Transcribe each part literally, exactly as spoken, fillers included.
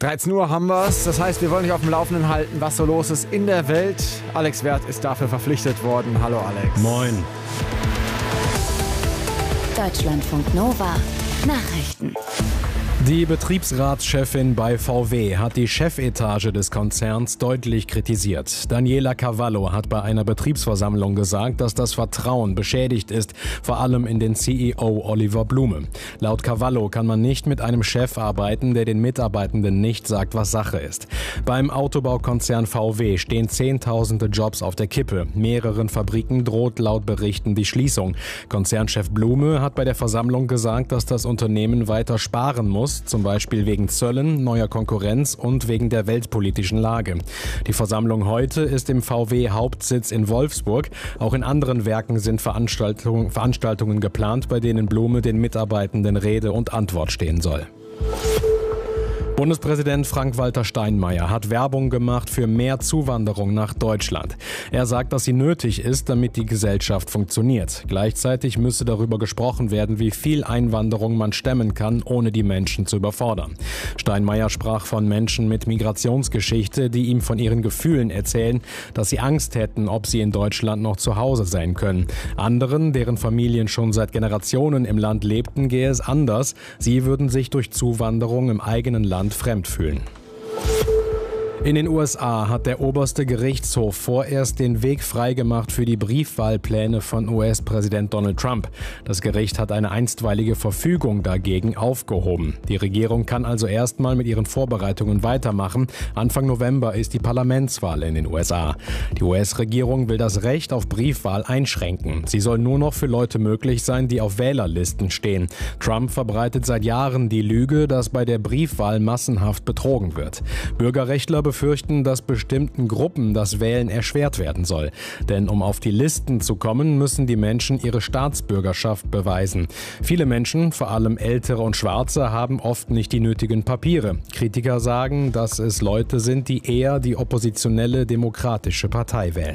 dreizehn Uhr haben wir's. Das heißt, wir wollen dich auf dem Laufenden halten, was so los ist in der Welt. Alex Werth ist dafür verpflichtet worden. Hallo Alex. Moin. Deutschlandfunk Nova Nachrichten. Die Betriebsratschefin bei V W hat die Chefetage des Konzerns deutlich kritisiert. Daniela Cavallo hat bei einer Betriebsversammlung gesagt, dass das Vertrauen beschädigt ist, vor allem in den C E O Oliver Blume. Laut Cavallo kann man nicht mit einem Chef arbeiten, der den Mitarbeitenden nicht sagt, was Sache ist. Beim Autobaukonzern V W stehen Zehntausende Jobs auf der Kippe. Mehreren Fabriken droht laut Berichten die Schließung. Konzernchef Blume hat bei der Versammlung gesagt, dass das Unternehmen weiter sparen muss, zum Beispiel wegen Zöllen, neuer Konkurrenz und wegen der weltpolitischen Lage. Die Versammlung heute ist im V W-Hauptsitz in Wolfsburg. Auch in anderen Werken sind Veranstaltungen, Veranstaltungen geplant, bei denen Blume den Mitarbeitenden Rede und Antwort stehen soll. Bundespräsident Frank-Walter Steinmeier hat Werbung gemacht für mehr Zuwanderung nach Deutschland. Er sagt, dass sie nötig ist, damit die Gesellschaft funktioniert. Gleichzeitig müsse darüber gesprochen werden, wie viel Einwanderung man stemmen kann, ohne die Menschen zu überfordern. Steinmeier sprach von Menschen mit Migrationsgeschichte, die ihm von ihren Gefühlen erzählen, dass sie Angst hätten, ob sie in Deutschland noch zu Hause sein können. Anderen, deren Familien schon seit Generationen im Land lebten, gehe es anders. Sie würden sich durch Zuwanderung im eigenen Land fremd fühlen. In den U S A hat der oberste Gerichtshof vorerst den Weg freigemacht für die Briefwahlpläne von U S-Präsident Donald Trump. Das Gericht hat eine einstweilige Verfügung dagegen aufgehoben. Die Regierung kann also erstmal mit ihren Vorbereitungen weitermachen. Anfang November ist die Parlamentswahl in den U S A. Die U S-Regierung will das Recht auf Briefwahl einschränken. Sie soll nur noch für Leute möglich sein, die auf Wählerlisten stehen. Trump verbreitet seit Jahren die Lüge, dass bei der Briefwahl massenhaft betrogen wird. Bürgerrechtler befürchten, dass bestimmten Gruppen das Wählen erschwert werden soll. Denn um auf die Listen zu kommen, müssen die Menschen ihre Staatsbürgerschaft beweisen. Viele Menschen, vor allem Ältere und Schwarze, haben oft nicht die nötigen Papiere. Kritiker sagen, dass es Leute sind, die eher die oppositionelle Demokratische Partei wählen.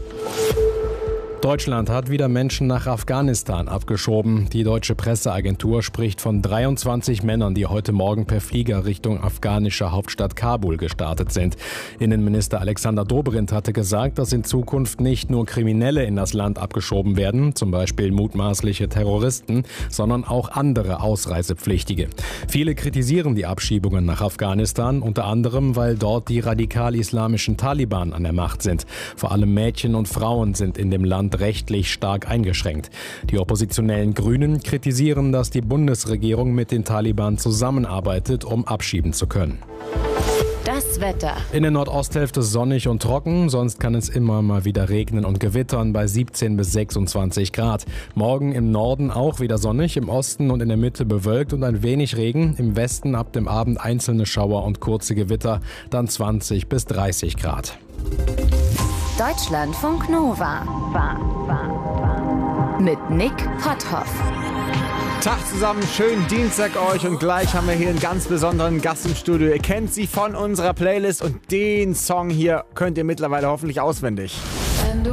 Deutschland hat wieder Menschen nach Afghanistan abgeschoben. Die deutsche Presseagentur spricht von dreiundzwanzig Männern, die heute Morgen per Flieger Richtung afghanische Hauptstadt Kabul gestartet sind. Innenminister Alexander Dobrindt hatte gesagt, dass in Zukunft nicht nur Kriminelle in das Land abgeschoben werden, zum Beispiel mutmaßliche Terroristen, sondern auch andere Ausreisepflichtige. Viele kritisieren die Abschiebungen nach Afghanistan, unter anderem, weil dort die radikal-islamischen Taliban an der Macht sind. Vor allem Mädchen und Frauen sind in dem Land rechtlich stark eingeschränkt. Die oppositionellen Grünen kritisieren, dass die Bundesregierung mit den Taliban zusammenarbeitet, um abschieben zu können. Das Wetter. In der Nordosthälfte sonnig und trocken, sonst kann es immer mal wieder regnen und gewittern bei siebzehn bis sechsundzwanzig Grad. Morgen im Norden auch wieder sonnig, im Osten und in der Mitte bewölkt und ein wenig Regen. Im Westen ab dem Abend einzelne Schauer und kurze Gewitter, dann zwanzig bis dreißig Grad. Deutschlandfunk Nova. Mit Nick Potthoff. Tag zusammen, schönen Dienstag euch und gleich haben wir hier einen ganz besonderen Gast im Studio. Ihr kennt sie von unserer Playlist und den Song hier könnt ihr mittlerweile hoffentlich auswendig.